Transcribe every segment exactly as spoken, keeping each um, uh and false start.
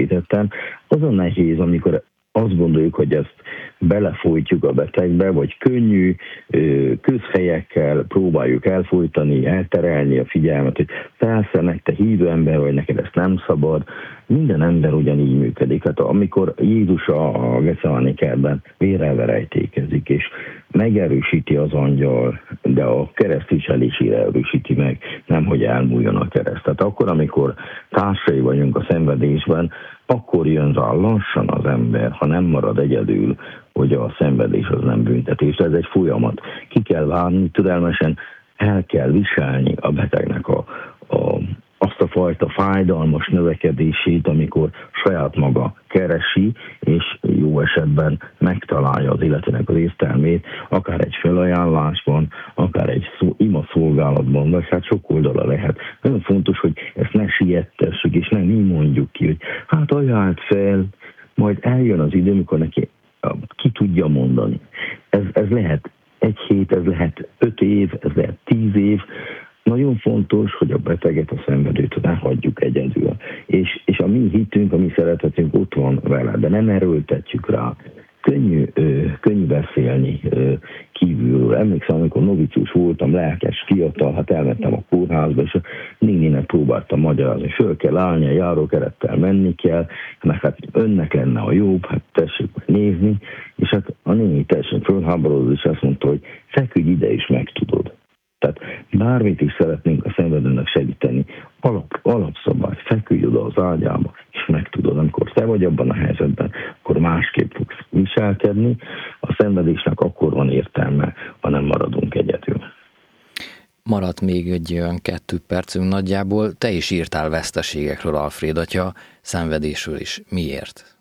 említettem, azon nehéz, amikor azt gondoljuk, hogy ezt belefolytjuk a betegbe, vagy könnyű közhelyekkel próbáljuk elfolytani, elterelni a figyelmet, hogy felsze, te hívő ember vagy, neked ezt nem szabad. Minden ember ugyanígy működik. Hát amikor Jézus a Getszemani kertben vérrel verejtékezik, és megerősíti az angyal, de a keresztviselésére erősíti meg, nem hogy elmúljon a kereszt. Tehát akkor, amikor társai vagyunk a szenvedésben, akkor jön rá lassan az ember, ha nem marad egyedül, hogy a szenvedés az nem büntetés. Ez egy folyamat. Ki kell várni, türelmesen el kell viselni a betegnek a, a, azt a fajta fájdalmas növekedését, amikor saját maga keresi, és jó esetben megtalálja az életének az értelmét, akár egy felajánlásban, akár egy szó, ima szolgálatban, vagy hát sok oldala lehet. Nagyon fontos, hogy ezt ne siettessük, és nem mi mondjuk ki, hogy hát ajánlt fel, majd eljön az idő, amikor neki ki tudja mondani. Ez, ez lehet egy hét, ez lehet öt év, ez lehet tíz év. Nagyon fontos, hogy a beteget, a szenvedőt ne hagyjuk egyedül. És, és a mi hitünk, a mi szeretetünk ott van vele, de nem erőltetjük rá. Könnyű, ö, könnyű beszélni ö, kívülről. Emlékszem, amikor novicius voltam, lelkes, fiatal, hát elmentem a kórházba, és a néninek próbáltam magyarázni, föl kell állni, a járókerettel menni kell, mert hát önnek lenne a jobb, hát tessék nézni, és hát a néni teljesen fölháborodott, és azt mondta, hogy feküdj ide, és megtudod. Tehát bármit is szeretnénk a szenvedőnek segíteni, alap, alapszabály, feküdj oda az ágyába, és megtudod, amikor te vagy abban a helyzetben, akkor másképp fogsz viselkedni. A szenvedésnek akkor van értelme, ha nem maradunk egyedül. Maradt még egy olyan kettő percünk nagyjából. Te is írtál veszteségekről, Alfréd atya, szenvedésről is. Miért?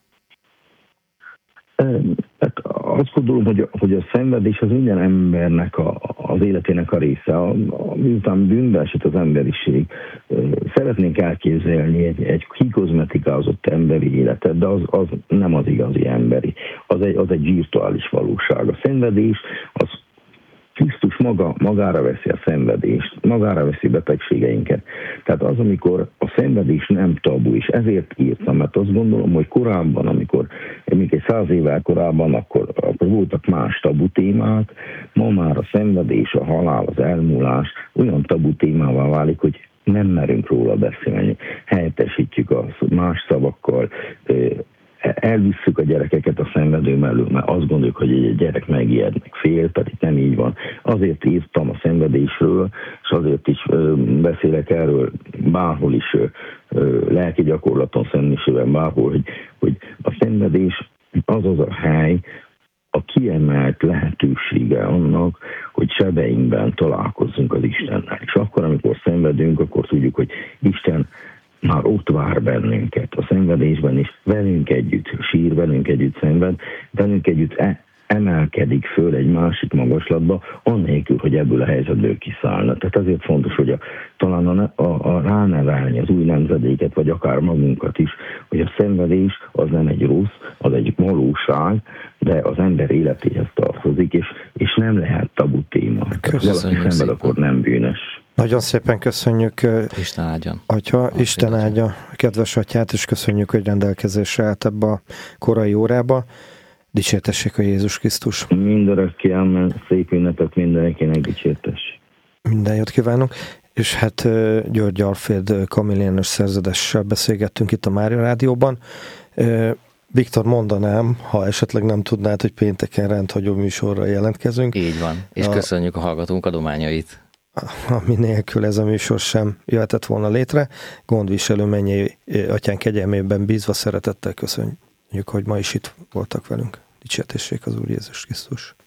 Hát azt gondolom, hogy a, hogy a szenvedés az minden embernek a, az életének a része. A, a, miután bűnbe esett az emberiség, szeretnénk elképzelni egy, egy kikozmetikázott emberi életet, de az, az nem az igazi emberi. Az egy, az egy virtuális valóság. A szenvedés az Krisztus maga, magára veszi a szenvedést, magára veszi betegségeinket. Tehát az, amikor a szenvedés nem tabu, és ezért írtam, mert azt gondolom, hogy korábban, amikor még egy száz évvel korábban, akkor, akkor voltak más tabu témák, ma már a szenvedés, a halál, az elmúlás olyan tabu témává válik, hogy nem merünk róla beszélni. Helyettesítjük a más szavakkal, elvisszük a gyerekeket a szenvedő mellől, mert azt gondoljuk, hogy egy gyerek megijed, meg fél, pedig nem így van. Azért írtam a szenvedésről, és azért is beszélek erről bárhol is, lelki gyakorlaton, szentmiségben, bárhol, hogy, hogy a szenvedés az az a hely, a kiemelt lehetősége annak, hogy sebeinkben találkozzunk az Istennel. És akkor, amikor szenvedünk, akkor tudjuk, hogy Isten már ott vár bennünket, a szenvedésben is, velünk együtt sír, velünk együtt szenved, velünk együtt e- emelkedik föl egy másik magaslatba, annélkül, hogy ebből a helyzetből kiszállna. Tehát azért fontos, hogy a, talán a, a, a ránevelni az új nemzedéket, vagy akár magunkat is, hogy a szenvedés az nem egy rossz, az egy valóság, de az ember életéhez tartozik, és, és nem lehet tabu téma. Tehát valaki szenved, akkor nem bűnös. Nagyon szépen köszönjük, Isten áldjon. Atya, Isten áldja a kedves atyát, és köszönjük, hogy rendelkezésre állt ebbe a korai órába. Dicsértessék a Jézus Krisztus. Mindörökké, amen. Szép ünnepet mindenkinek, dicsértessék. Minden jót kívánunk. És hát György Alfréd kamillénos szerződéssel beszélgettünk itt a Mária Rádióban. Viktor, mondanám, ha esetleg nem tudnád, hogy pénteken rendhagyó műsorra jelentkezünk. Így van, és a... köszönjük a hallgatónk adományait. Ami nélkül ez a műsor sem jöhetett volna létre. Gondviselő mennyei atyán kegyelmében bízva szeretettel köszönjük, hogy ma is itt voltak velünk. Dicsértessék az Úr Jézus Krisztus.